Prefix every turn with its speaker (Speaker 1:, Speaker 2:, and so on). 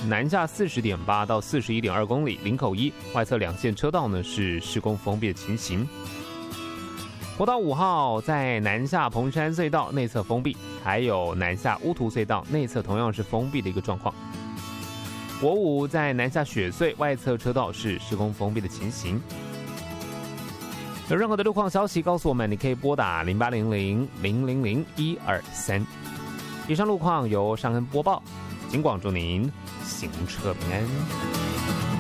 Speaker 1: 南下40.8到41.2公里，林口一外侧两线车道呢是施工封闭的情形。国道5号在南下彭山隧道内侧封闭，还有南下乌涂隧道内侧同样是封闭的一个状况。国5在南下雪隧外侧车道是施工封闭的情形。有任何的路况消息告诉我们，你可以拨打0800-000-123。以上路况由尚恩播报，警广祝您行车平安。